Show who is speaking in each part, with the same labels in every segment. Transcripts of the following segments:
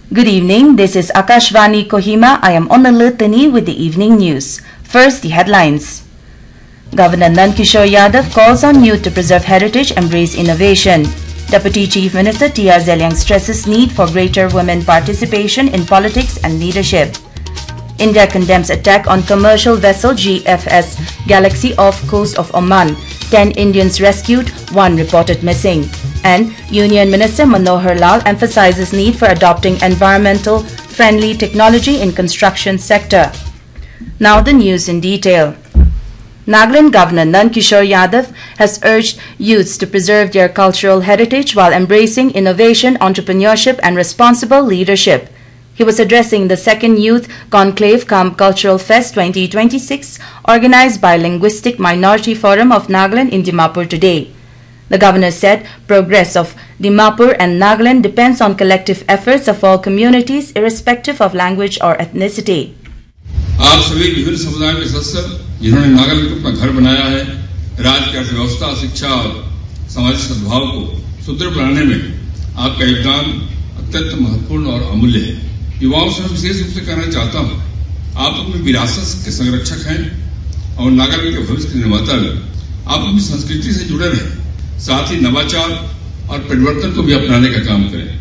Speaker 1: Good evening, this is Akashvani Kohima. I am Onnalatani with the evening news. First, the headlines. Governor Nand Kishore Yadav calls on youth to preserve heritage, embrace innovation. Deputy Chief Minister T.R. Zeliang stresses need for greater women participation in politics and leadership. India condemns attack on commercial vessel GFS Galaxy off coast of Oman. 10 Indians rescued, 1 reported missing. And Union Minister Manohar Lal emphasizes need for adopting environmental friendly technology in construction sector. Now the news in detail. Nagaland Governor Nand Kishore Yadav has urged youths to preserve their cultural heritage while embracing innovation, entrepreneurship and responsible leadership. He was addressing the second Youth Conclave cum Cultural Fest 2026 organized by Linguistic Minority Forum of Nagaland in Dimapur today. The governor said progress of Dimapur and Nagaland depends on collective efforts of all communities irrespective of language or ethnicity.
Speaker 2: आप सभी विभिन्न समुदायों के सदस्य जिन्होंने नागालैंड को अपना घर बनाया है, राज्य की अर्थव्यवस्था, शिक्षा और सामाजिक सद्भाव को सुदृढ़ बनाने में आपका योगदान अत्यंत महत्वपूर्ण और अमूल्य है। युवाओं से मैं विशेष रूप से कहना चाहता हूं, आप अपनी विरासत के संरक्षक हैं और नागालैंड के भविष्य के निर्माता हैं। आप अपनी संस्कृति से जुड़े रहें, साथ ही नवाचार और परिवर्तन को भी अपनाने का काम करें।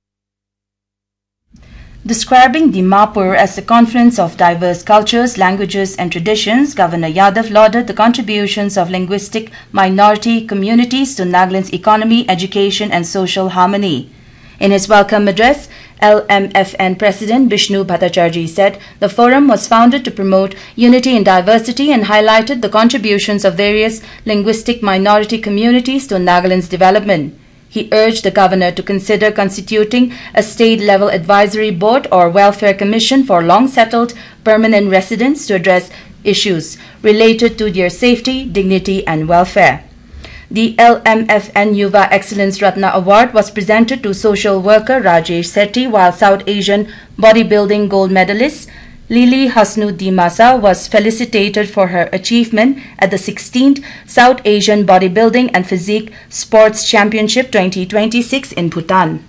Speaker 1: Describing Dimapur as a confluence of diverse cultures, languages and traditions, Governor Yadav lauded the contributions of linguistic minority communities to Nagaland's economy, education and social harmony. In his welcome address, LMFN President Bishnu Bhattacharjee said the forum was founded to promote unity in diversity and highlighted the contributions of various linguistic minority communities to Nagaland's development. He urged the governor to consider constituting a state-level advisory board or welfare commission for long-settled permanent residents to address issues related to their safety, dignity and welfare. The LMFN Yuva Excellence Ratna Award was presented to social worker Rajesh Sethi, while South Asian bodybuilding gold medalist Lily Hasnudimasa was felicitated for her achievement at the 16th South Asian Bodybuilding and Physique Sports Championship 2026 in Bhutan.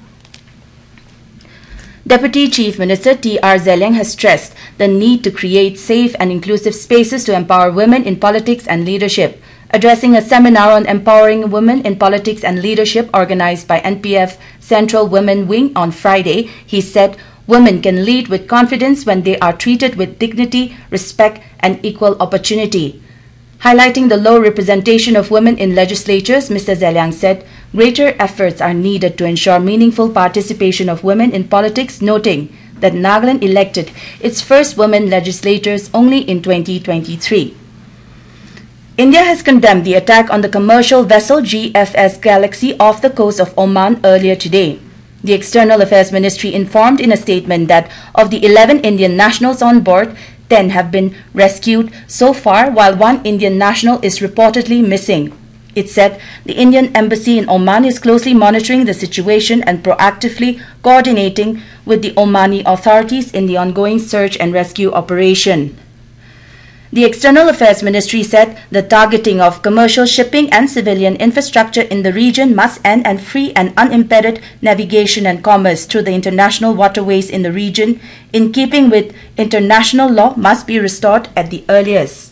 Speaker 1: Deputy Chief Minister T.R. Zeliang has stressed the need to create safe and inclusive spaces to empower women in politics and leadership. Addressing a seminar on empowering women in politics and leadership organized by NPF Central Women Wing on Friday, he said, women can lead with confidence when they are treated with dignity, respect and equal opportunity. Highlighting the low representation of women in legislatures, Mr. Zeliang said greater efforts are needed to ensure meaningful participation of women in politics, noting that Nagaland elected its first women legislators only in 2023. India has condemned the attack on the commercial vessel GFS Galaxy off the coast of Oman earlier today. The External Affairs Ministry informed in a statement that of the 11 Indian nationals on board, 10 have been rescued so far, while 1 Indian national is reportedly missing. It said the Indian embassy in Oman is closely monitoring the situation and proactively coordinating with the Omani authorities in the ongoing search and rescue operation. The External Affairs Ministry said the targeting of commercial shipping and civilian infrastructure in the region must end, and free and unimpeded navigation and commerce through the international waterways in the region, in keeping with international law, must be restored at the earliest.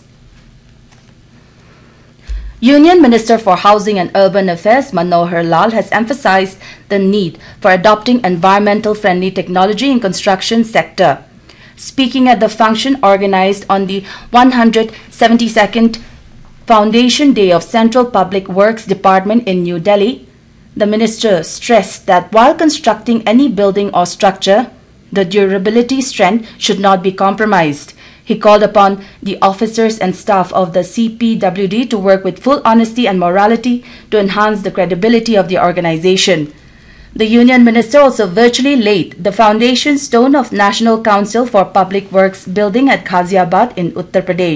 Speaker 1: Union Minister for Housing and Urban Affairs Manohar Lal has emphasized the need for adopting environmental friendly technology in construction sector. Speaking at the function organized on the 172nd Foundation Day of Central Public Works Department in New Delhi, the minister stressed that while constructing any building or structure, the durability strength should not be compromised. He called upon the officers and staff of the CPWD to work with full honesty and morality to enhance the credibility of the organization. The Union Minister also virtually laid the foundation stone of National Council for Public Works building at Ghaziabad in Uttar Pradesh.